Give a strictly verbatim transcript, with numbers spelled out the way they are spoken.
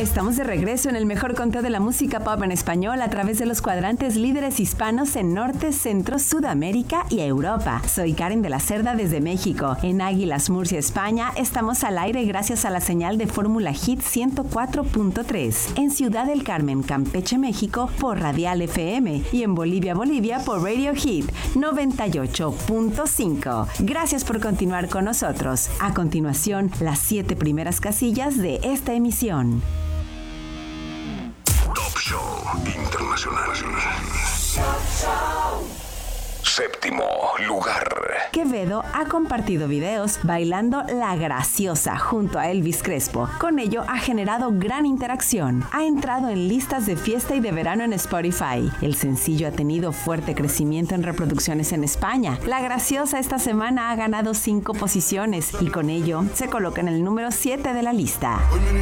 Estamos de regreso en el mejor conteo de la música pop en español a través de los cuadrantes líderes hispanos en Norte, Centro, Sudamérica y Europa. Soy Karen de la Cerda desde México. En Águilas, Murcia, España, estamos al aire gracias a la señal de Fórmula Hit ciento cuatro punto tres. En Ciudad del Carmen, Campeche, México, por Radial F M. Y en Bolivia, Bolivia, por Radio Hit noventa y ocho punto cinco. Gracias por continuar con nosotros. A continuación, las siete primeras casillas de esta emisión. Top Show Internacional. Séptimo lugar. Quevedo ha compartido videos bailando La Graciosa junto a Elvis Crespo. Con ello ha generado gran interacción. Ha entrado en listas de fiesta y de verano en Spotify. El sencillo ha tenido fuerte crecimiento en reproducciones en España. La Graciosa esta semana ha ganado cinco posiciones y con ello se coloca en el número siete de la lista. Hoy me